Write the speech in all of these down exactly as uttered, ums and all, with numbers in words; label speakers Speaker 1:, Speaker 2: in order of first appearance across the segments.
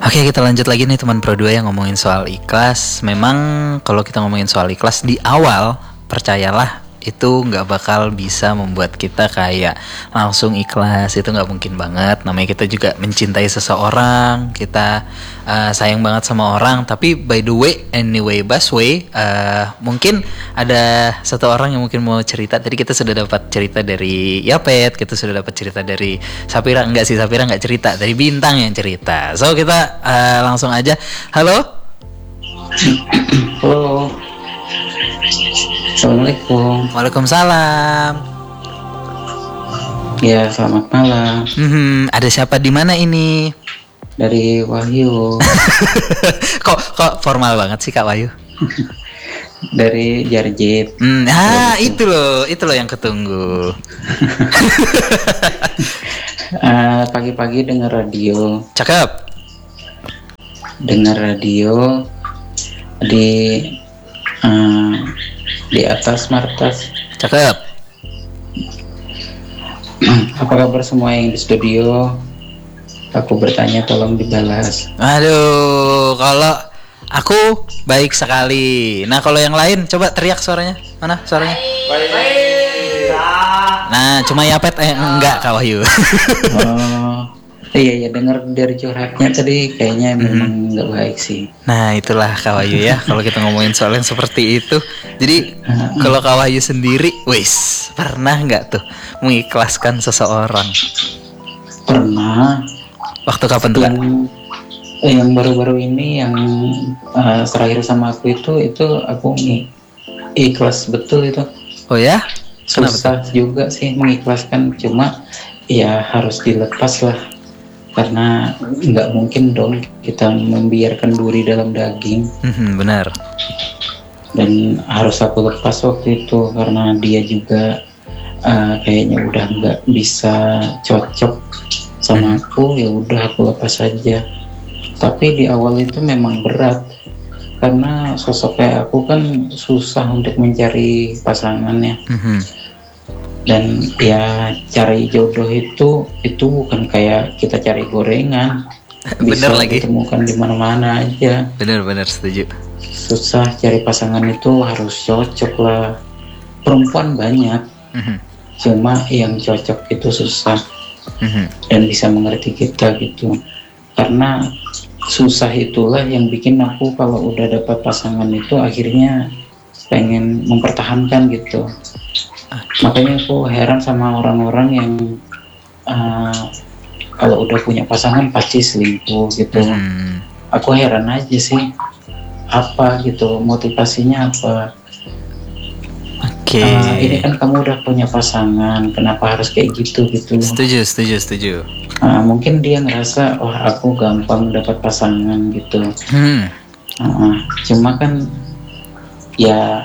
Speaker 1: Oke, kita lanjut lagi nih teman Pro dua yang ngomongin soal ikhlas. Memang kalau kita ngomongin soal ikhlas di awal, percayalah itu nggak bakal bisa membuat kita kayak langsung ikhlas. Itu nggak mungkin banget. Namanya kita juga mencintai seseorang, kita uh, sayang banget sama orang. Tapi by the way, anyway, Baswe, uh, mungkin ada satu orang yang mungkin mau cerita. Tadi kita sudah dapat cerita dari Yapet, kita sudah dapat cerita dari Sapira. Enggak sih, Sapira nggak cerita, dari Bintang yang cerita. So kita uh, langsung aja. Halo.
Speaker 2: Halo. Assalamualaikum.
Speaker 1: Waalaikumsalam.
Speaker 2: Ya, selamat malam.
Speaker 1: Hmm, ada siapa di mana ini?
Speaker 2: Dari Wahyu.
Speaker 1: kok kok formal banget sih Kak Wahyu?
Speaker 2: Dari Jarjit.
Speaker 1: Hmm, ah itu loh, itu loh yang ketunggu.
Speaker 2: uh, pagi-pagi dengar radio.
Speaker 1: Cakep.
Speaker 2: Dengar radio di uh, di atas martas.
Speaker 1: Cakep.
Speaker 2: Apa kabar semua yang di studio? Aku bertanya, tolong dibalas.
Speaker 1: Aduh, kalau aku baik sekali. Nah, kalau yang lain coba teriak suaranya. Mana suaranya? Baik. Nah, cuma Yapet eh enggak Kak Wahyu.
Speaker 2: Oh. Iya ya, dengar dari curhatnya tadi kayaknya memang nggak hmm. baik sih.
Speaker 1: Nah itulah Kak Wahyu ya, kalau kita ngomongin soal yang seperti itu. Jadi kalau Kak Wahyu sendiri, wis pernah nggak tuh mengikhlaskan seseorang?
Speaker 2: Pernah.
Speaker 1: Waktu kapan tuh?
Speaker 2: Yang eh, yang baru-baru ini yang uh, terakhir sama aku itu itu aku nih ikhlas betul itu.
Speaker 1: Oh ya?
Speaker 2: Susah juga sih mengikhlaskan, cuma ya harus dilepas lah. Karena nggak mungkin dong kita membiarkan duri dalam daging.
Speaker 1: Mm-hmm, benar.
Speaker 2: Dan harus aku lepas waktu itu karena dia juga uh, kayaknya udah nggak bisa cocok sama aku. Ya udah aku lepas saja. Tapi di awal itu memang berat karena sosok kayak aku kan susah untuk mencari pasangannya. Mm-hmm. Dan ya cari jodoh itu itu bukan kayak kita cari gorengan, bisa
Speaker 1: bener lagi
Speaker 2: ditemukan di mana-mana aja.
Speaker 1: Bener-bener setuju.
Speaker 2: Susah cari pasangan itu harus cocok lah. Perempuan banyak, mm-hmm. cuma yang cocok itu susah, mm-hmm. dan bisa mengerti kita gitu. Karena susah itulah yang bikin aku kalau udah dapat pasangan itu akhirnya pengen mempertahankan gitu. Makanya aku heran sama orang-orang yang uh, kalau udah punya pasangan pasti selingkuh gitu. Hmm. Aku heran aja sih, apa gitu motivasinya apa? Oke. Okay. Uh, ini kan kamu udah punya pasangan, kenapa harus kayak gitu gitu?
Speaker 1: Setuju, setuju, setuju.
Speaker 2: Uh, mungkin dia ngerasa, oh aku gampang dapat pasangan gitu. Hmm. Uh, cuma kan ya.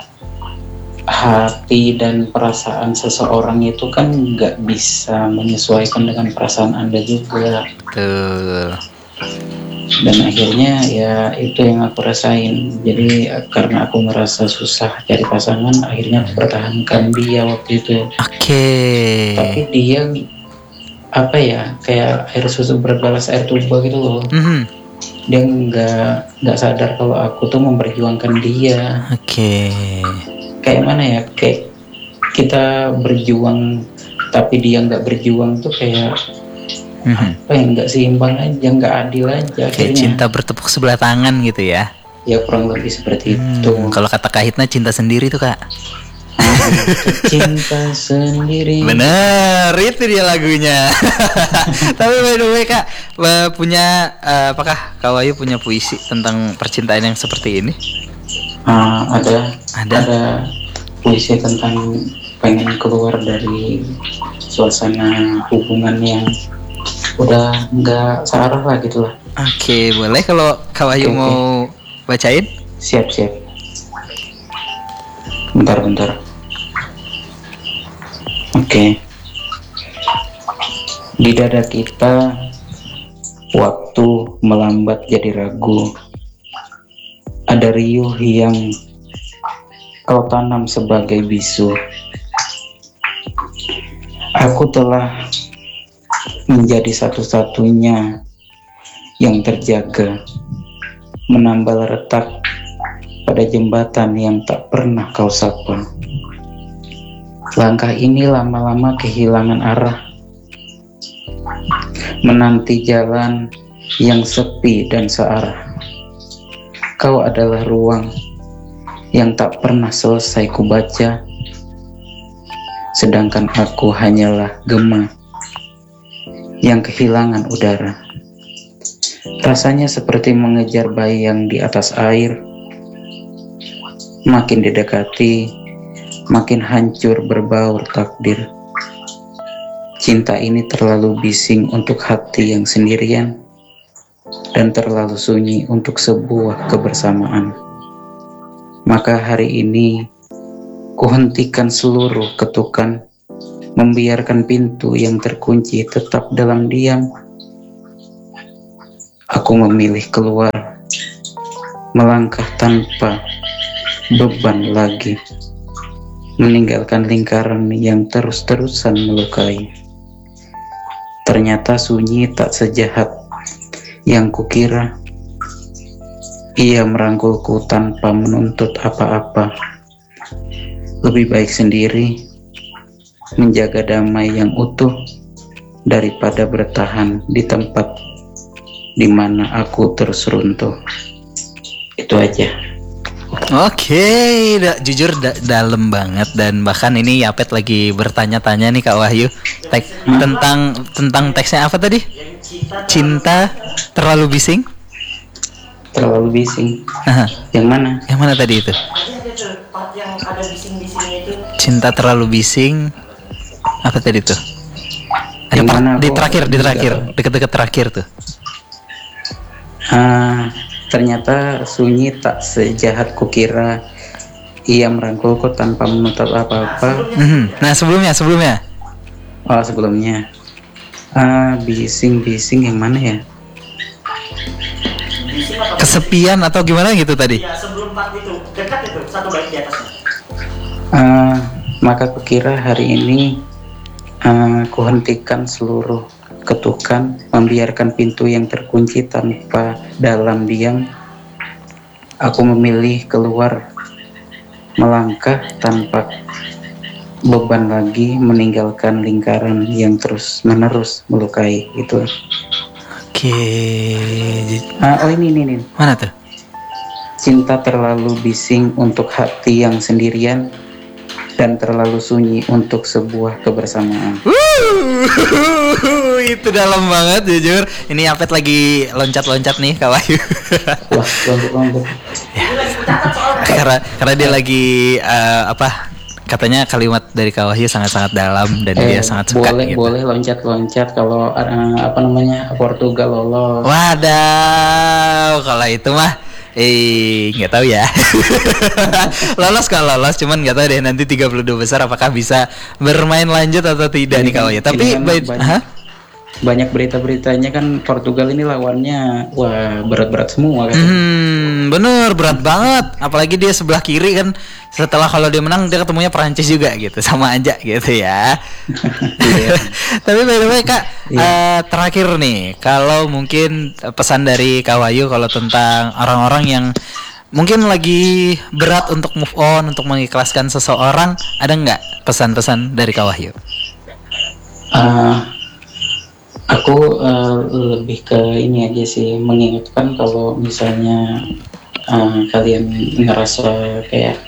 Speaker 2: Hati dan perasaan seseorang itu kan nggak bisa menyesuaikan dengan perasaan Anda juga.
Speaker 1: Betul.
Speaker 2: Dan akhirnya ya itu yang aku rasain. Jadi karena aku merasa susah cari pasangan, akhirnya aku pertahankan dia waktu itu.
Speaker 1: Oke. Okay.
Speaker 2: Tapi dia apa ya, kayak air susu berbalas air tuba gitu loh. Mm-hmm. Dia nggak nggak sadar kalau aku tuh memperjuangkan dia.
Speaker 1: Oke. Okay.
Speaker 2: Kayak mana ya, kayak kita berjuang tapi dia nggak berjuang tuh kayak mm-hmm. apa yang nggak seimbang aja, nggak adil aja.
Speaker 1: Kayak cinta bertepuk sebelah tangan gitu ya?
Speaker 2: Ya kurang lebih seperti hmm, itu.
Speaker 1: Kalau kata Kak Hitna cinta sendiri tuh Kak.
Speaker 2: Cinta sendiri.
Speaker 1: Bener, itu dia lagunya. Tapi by the way Kak, punya uh, apakah Kak Wahyu punya puisi tentang percintaan yang seperti ini?
Speaker 2: Uh, ada,
Speaker 1: ada
Speaker 2: ada puisi tentang pengen keluar dari suasana hubungan yang udah nggak searah lah gitu lah.
Speaker 1: Oke, okay, boleh kalau Kak Wahyu okay, mau okay. bacain?
Speaker 2: Siap siap. Bentar bentar. Oke. Okay. Di dada kita waktu melambat jadi ragu. Ada riuh yang kau tanam sebagai bisu. Aku telah menjadi satu-satunya yang terjaga, menambal retak pada jembatan yang tak pernah kau sapa. Langkah ini lama-lama kehilangan arah, menanti jalan yang sepi dan searah. Kau adalah ruang yang tak pernah selesai kubaca, sedangkan aku hanyalah gema yang kehilangan udara. Rasanya seperti mengejar bayang di atas air. Makin didekati, makin hancur berbaur takdir. Cinta ini terlalu bising untuk hati yang sendirian, dan terlalu sunyi untuk sebuah kebersamaan. Maka hari ini kuhentikan seluruh ketukan, membiarkan pintu yang terkunci tetap dalam diam. Aku memilih keluar, melangkah tanpa beban lagi, meninggalkan lingkaran yang terus-terusan melukai. Ternyata sunyi tak sejahat yang kukira. Ia merangkulku tanpa menuntut apa-apa. Lebih baik sendiri, menjaga damai yang utuh daripada bertahan di tempat di mana aku terus runtuh. Itu aja.
Speaker 1: Oke, da, jujur da, dalam banget, dan bahkan ini Yapet lagi bertanya-tanya nih Kak Wahyu tek, hmm? tentang tentang teksnya apa tadi? Cinta terlalu bising?
Speaker 2: Terlalu bising. Aha. Yang mana?
Speaker 1: Yang mana tadi itu? Cinta terlalu bising. Apa tadi tuh? Ada part, di terakhir, di terakhir, deket-deket terakhir tuh.
Speaker 2: Ah. Ternyata sunyi tak sejahat kukira. Ia merangkulku tanpa menuntut apa-apa.
Speaker 1: Mm-hmm. Nah sebelumnya, sebelumnya.
Speaker 2: Oh sebelumnya. Ah, bising-bising yang mana ya?
Speaker 1: Kesepian atau gimana gitu tadi?
Speaker 3: Iya, sebelum part itu, dekat itu, satu bait di atasnya.
Speaker 2: Ah, maka kukira hari ini ah, kuhentikan seluruh ketukan, membiarkan pintu yang terkunci tanpa dalam diam. Aku memilih keluar, melangkah tanpa beban lagi, meninggalkan lingkaran yang terus menerus melukai. Itu.
Speaker 1: Oke.
Speaker 2: Ah, oh ini, ini ini.
Speaker 1: Mana tuh?
Speaker 2: Cinta terlalu bising untuk hati yang sendirian, dan terlalu sunyi untuk sebuah kebersamaan.
Speaker 1: Wuh, itu dalam banget jujur. Ini Yapet lagi loncat-loncat nih Kak Wahyu.
Speaker 2: Wah, loncat-loncat.
Speaker 1: Ya. karena karena dia lagi uh, apa? Katanya kalimat dari Kak Wahyu sangat-sangat dalam dan eh, dia sangat suka.
Speaker 2: Boleh,
Speaker 1: gitu.
Speaker 2: boleh loncat-loncat kalau uh, apa namanya Portugal lolos.
Speaker 1: Wadaw, kalau itu mah Eh, nggak tahu ya. Lolos kalau lolos, cuman nggak tahu deh nanti tiga puluh dua besar apakah bisa bermain lanjut atau tidak ini, nih kalau ya. Tapi
Speaker 2: kan
Speaker 1: by,
Speaker 2: banyak, banyak berita-beritanya kan Portugal ini lawannya wah berat-berat semua kan.
Speaker 1: Hmm, bener berat banget. Apalagi dia sebelah kiri kan. Setelah kalau dia menang dia ketemunya Perancis juga gitu, sama aja gitu ya. Tapi by the way Kak, yeah. uh, terakhir nih, kalau mungkin pesan dari Kak Wahyu kalau tentang orang-orang yang mungkin lagi berat untuk move on, untuk mengikhlaskan seseorang, ada nggak pesan-pesan dari Kak Wahyu?
Speaker 2: Uh, aku uh, lebih ke ini aja sih, mengingatkan kalau misalnya uh, kalian ngerasa kayak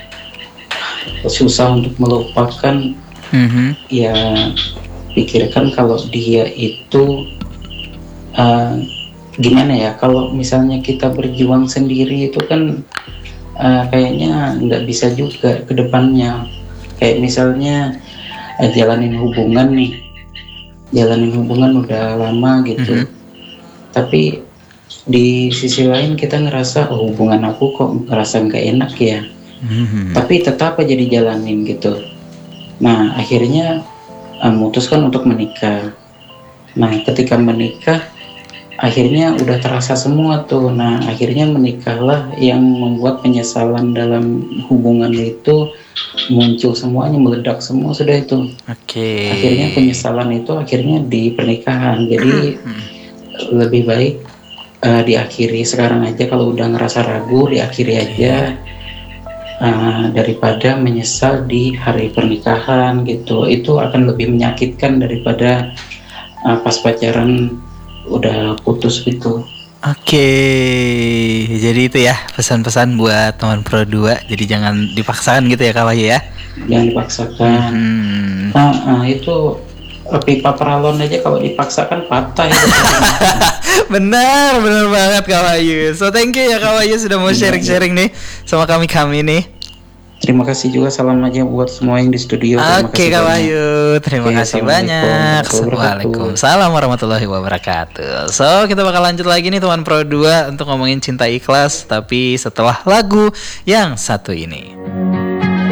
Speaker 2: susah untuk melupakan, mm-hmm. ya pikirkan kalau dia itu uh, gimana ya, kalau misalnya kita berjuang sendiri itu kan uh, kayaknya nggak bisa juga ke depannya. Kayak misalnya uh, jalanin hubungan nih, jalanin hubungan udah lama gitu, mm-hmm. tapi di sisi lain kita ngerasa oh, hubungan aku kok ngerasa nggak enak ya. Mm-hmm. Tapi tetap aja dijalanin gitu. Nah akhirnya uh, memutuskan untuk menikah. Nah ketika menikah akhirnya udah terasa semua tuh. Nah akhirnya menikahlah yang membuat penyesalan dalam hubungan itu muncul semuanya, meledak semua sudah itu.
Speaker 1: Oke. Okay.
Speaker 2: Akhirnya penyesalan itu akhirnya di pernikahan. Jadi mm-hmm. lebih baik uh, diakhiri sekarang aja. Kalau udah ngerasa ragu, diakhiri aja. Uh, daripada menyesal di hari pernikahan gitu. Itu akan lebih menyakitkan daripada uh, pas pacaran udah putus gitu.
Speaker 1: Oke, jadi itu ya pesan-pesan buat teman Pro dua. Jadi jangan dipaksakan gitu ya Kak Wahyu ya.
Speaker 2: Jangan dipaksakan. Hmm. Nah, uh, itu pipa paralon aja kalau dipaksakan patah ya.
Speaker 1: Benar, benar banget Kak Wahyu. So thank you ya Kak Wahyu sudah mau sharing-sharing nih sama kami-kami nih.
Speaker 2: Terima kasih juga, salam aja buat semua yang di studio.
Speaker 1: Oke Kak Wahyu, terima Oke, kasih banyak. Waalaikumsalam warahmatullahi wabarakatuh. So kita bakal lanjut lagi nih teman Pro dua untuk ngomongin cinta ikhlas, tapi setelah lagu yang satu ini.